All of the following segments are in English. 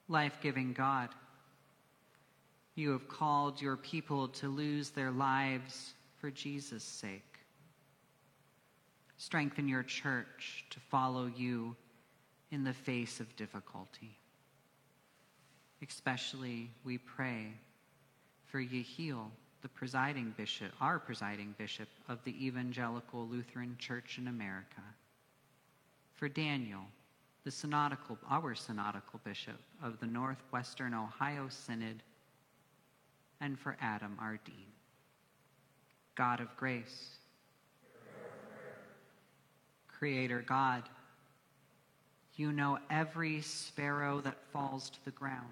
Life-giving God, you have called your people to lose their lives for Jesus' sake. Strengthen your church to follow you in the face of difficulty. Especially, we pray for Yehiel, our presiding bishop of the Evangelical Lutheran Church in America. For Daniel, our synodical bishop of the Northwestern Ohio Synod. And for Adam, our dean. God of grace, Creator God, you know every sparrow that falls to the ground.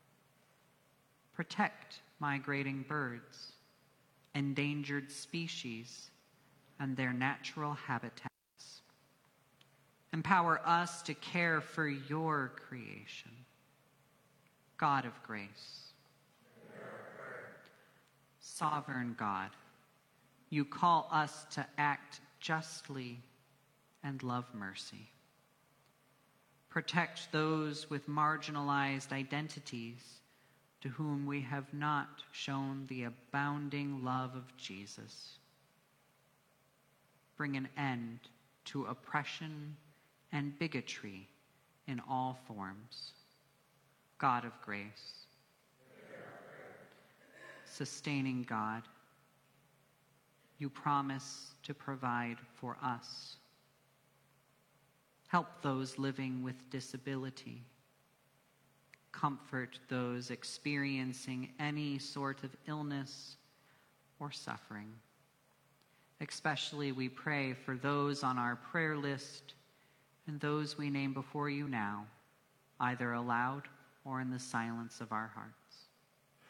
Protect migrating birds, endangered species, and their natural habitats. Empower us to care for your creation. God of grace, sovereign God, you call us to act justly and love mercy. Protect those with marginalized identities to whom we have not shown the abounding love of Jesus. Bring an end to oppression and bigotry in all forms. God of grace, sustaining God, you promise to provide for us. Help those living with disability. Comfort those experiencing any sort of illness or suffering. Especially we pray for those on our prayer list and those we name before you now, either aloud or in the silence of our hearts.